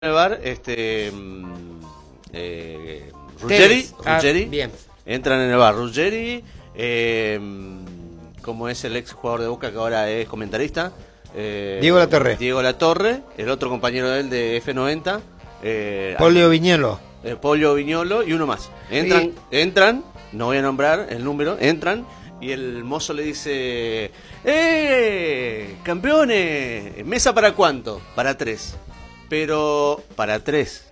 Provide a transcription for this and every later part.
el bar, Ruggeri, bien. entran en el bar, Ruggeri, como es el ex jugador de Boca que ahora es comentarista, Diego Latorre, el otro compañero de él de F90, Polio Viñolo, Pollo Viñolo y uno más. Entran, no voy a nombrar el número, entran y el mozo le dice: campeones, ¿mesa para cuánto? Para 3. Pero para 3.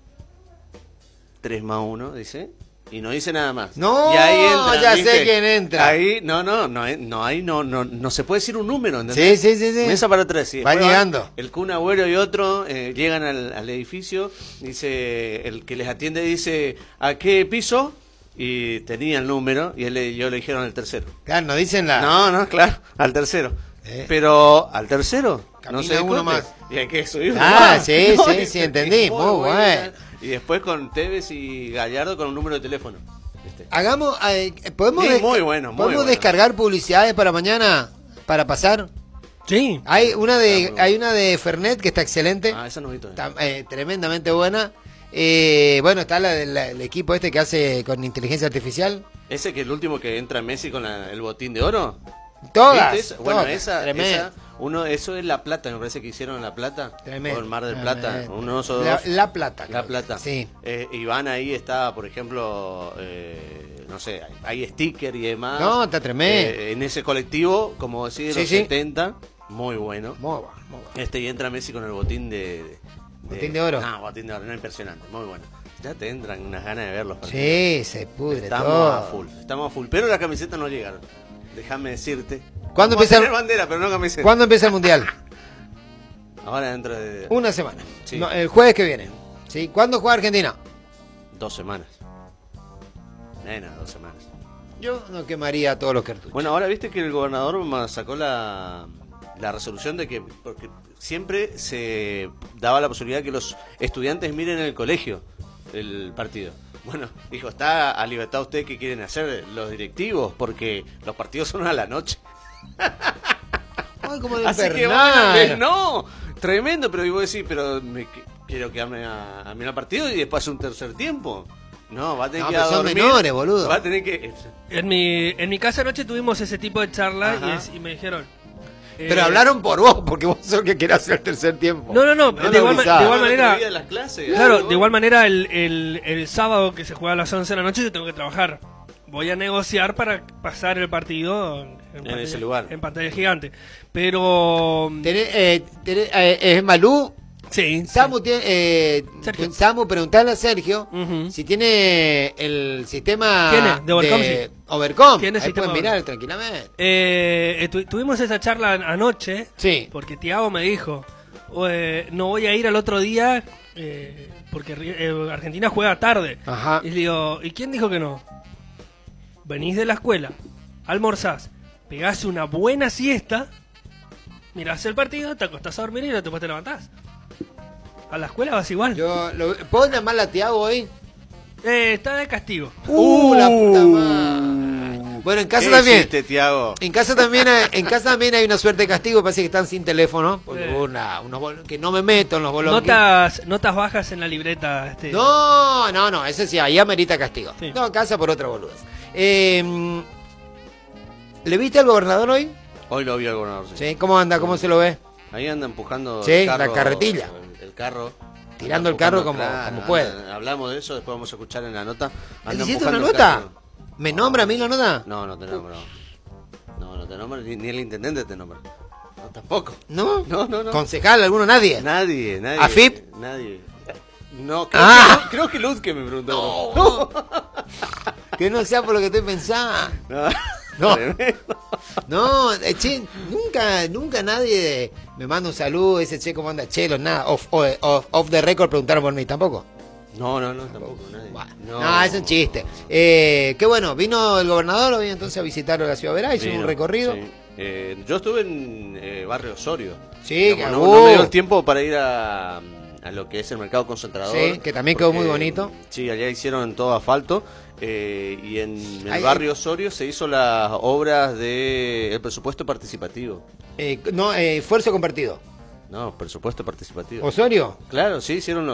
3 más 1, dice. Y no dice nada más. No, y ahí entra, ya ¿viste? sé quién entra. Ahí, no se puede decir un número, ¿entendés? Sí. Mesa para 3, sí. Va llegando. El Kun Agüero y otro llegan al edificio, dice, el que les atiende dice: ¿a qué piso? Y tenía el número, y yo le dijeron al tercero. Claro, no dicen la... No, claro, al tercero. Pero al tercero no se uno más. Y hay que subir. Sí, entendí. Muy bueno. Y después con Tevez y Gallardo con un número de teléfono. Hagamos, ¿podemos, Sí, muy bueno, muy ¿podemos bueno. descargar publicidades para mañana, para pasar? Sí. Hay una de Fernet que está excelente, Esa no vi todavía. está, tremendamente buena. Bueno, está el equipo este que hace con inteligencia artificial. Ese que es el último que entra Messi con el botín de oro. Todas. ¿Viste esa? Bueno, todas, tremendo. eso es La Plata, me parece que hicieron en La Plata. Tremendo. O en Mar del Plata. Tremendo. Uno o dos. La Plata. La Plata. Sí. Y van ahí, está, por ejemplo, no sé, hay sticker y demás. No, está tremendo. En ese colectivo, como decir, de los Sí. 70, muy bueno. Muy bueno. Y entra Messi con el botín de ¿Botín de oro? No, botín de oro, no, impresionante, muy bueno. Ya te entran unas ganas de verlos. Sí, se pudre Estamos todo. a full, pero las camisetas no llegaron. Déjame decirte. ¿Cuándo Vamos a empieza tener bandera, pero no camiseta. ¿Cuándo empieza el Mundial? Ahora dentro de Una semana. Sí. No, el jueves que viene. ¿Sí? ¿Cuándo juega Argentina? 2 semanas. 2 semanas. Yo no quemaría todos los cartuchos. Bueno, ahora viste que el gobernador sacó la resolución de que, porque siempre se daba la posibilidad de que los estudiantes miren en el colegio el partido. Bueno, dijo, está a libertad usted que quieren hacer los directivos, porque los partidos son a la noche. Ay, como de Así que infernal. no, tremendo, pero vos decís, pero quiero quedarme a mirar el partido y después hacer un tercer tiempo. No, va a tener No, que pero ir a son dormir. menores, boludo. Va a tener que... En mi casa anoche tuvimos ese tipo de charla Ajá. y me dijeron... Pero hablaron por vos, porque vos sos el que querés hacer el tercer tiempo. No, No de lo avisaba. igual manera... De las clases, Claro, de igual manera el sábado que se juega a las 11 de la noche yo tengo que trabajar. Voy a negociar para pasar el partido en ese lugar. En pantalla gigante. Pero... Es Malú. Sí. Samu, Sergio. Samu, preguntale a Sergio Ujú. si tiene el sistema Tiene, de Overcom, sí. Overcom. Tiene Ahí sistema pueden mirar Overcom. tranquilamente. Tuvimos esa charla anoche. Sí. Porque Thiago me dijo, no voy a ir al otro día porque Argentina juega tarde. Ajá. Y le digo, ¿y quién dijo que no? Venís de la escuela, almorzás, pegás una buena siesta, mirás el partido, te acostás a dormir y después te levantás. A la escuela vas igual. ¿Puedo llamarla a Tiago hoy? Está de castigo. La puta madre. Bueno, en casa ¿Qué también. hiciste, Thiago? En casa también hay una suerte de castigo, parece que están sin teléfono, porque hubo que no me meto en los bolonquis. Notas bajas en la libreta. No, ese sí, ahí amerita castigo. Sí. No, casa por otra boluda. ¿Le viste al gobernador hoy? Hoy lo vio el gobernador. Sí. Sí, ¿cómo anda? ¿Cómo se lo ve? Ahí anda empujando Sí, el carro, la carretilla. El carro. Tirando el carro como puede. Hablamos de eso, después vamos a escuchar en la nota. ¿Le Anda hiciste una empujando el nota? carro. ¿Me nombra a mí la nota? No te nombro. No te nombro, ni el intendente te nombra. No, tampoco. ¿No? No. ¿Concejal? ¿Alguno? ¿Nadie? Nadie. ¿AFIP? Nadie. No, creo que Luz que me preguntó. No. Que no sea por lo que estoy pensando. No. Tremendo. No, che, nunca nadie me manda un saludo, dice, che, ¿cómo anda? Chelo, nada, off the record preguntaron por mí, ¿tampoco? No, tampoco, nadie. No, es un chiste. Qué bueno, ¿vino el gobernador o vino entonces a visitar la ciudad verá? ¿Hizo un Vino, recorrido? sí. Yo estuve en Barrio Osorio. Sí, no me dio el tiempo para ir a lo que es el mercado concentrador. Sí, que también quedó muy bonito. Sí, allá hicieron todo asfalto. Y en el Ahí- barrio Osorio se hizo las obras del presupuesto participativo. Esfuerzo compartido. No, presupuesto participativo. ¿Osorio? Claro, sí, hicieron